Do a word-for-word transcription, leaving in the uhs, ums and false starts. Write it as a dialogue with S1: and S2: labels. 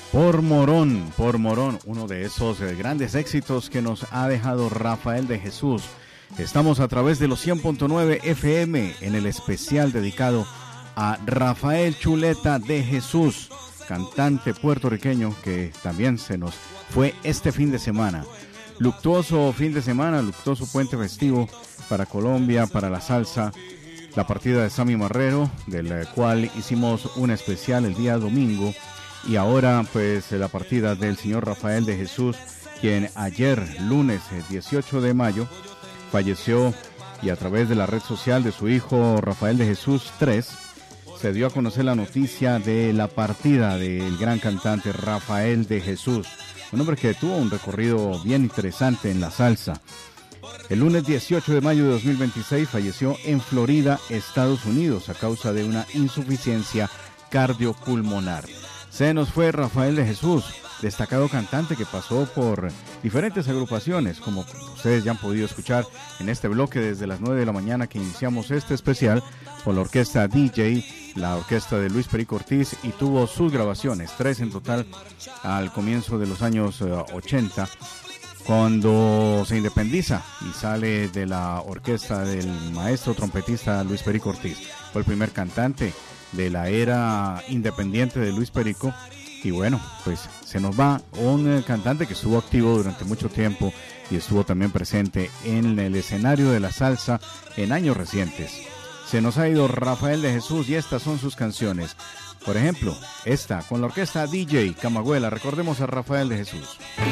S1: Por Morón, por Morón, uno de esos eh, grandes éxitos que nos ha dejado Rafael de Jesús. Estamos a través de los cien punto nueve F M en el especial dedicado a Rafael Chuleta de Jesús, cantante puertorriqueño que también se nos fue este fin de semana. Luctuoso fin de semana, luctuoso puente festivo para Colombia, para la salsa. La partida de Sammy Marrero, del cual hicimos un especial el día domingo. Y ahora pues la partida del señor Rafael de Jesús, quien ayer, lunes dieciocho de mayo, falleció, y a través de la red social de su hijo Rafael de Jesús tres, se dio a conocer la noticia de la partida del gran cantante Rafael de Jesús, un hombre que tuvo un recorrido bien interesante en la salsa. El lunes dieciocho de mayo de dos mil veintiséis falleció en Florida, Estados Unidos, a causa de una insuficiencia cardiopulmonar. Se nos fue Rafael de Jesús, destacado cantante que pasó por diferentes agrupaciones, como ustedes ya han podido escuchar en este bloque desde las nueve de la mañana que iniciamos este especial, por la orquesta D J, la orquesta de Luis Perico Ortiz, y tuvo sus grabaciones, tres en total, al comienzo de los años uh, ochenta, cuando se independiza y sale de la orquesta del maestro trompetista Luis Perico Ortiz. Fue el primer cantante de la era independiente de Luis Perico, y bueno, pues se nos va un eh, cantante que estuvo activo durante mucho tiempo y estuvo también presente en el escenario de la salsa en años recientes. Se nos ha ido Rafael de Jesús y estas son sus canciones. Por ejemplo, esta con la orquesta D J Camagüela. Recordemos a Rafael de Jesús.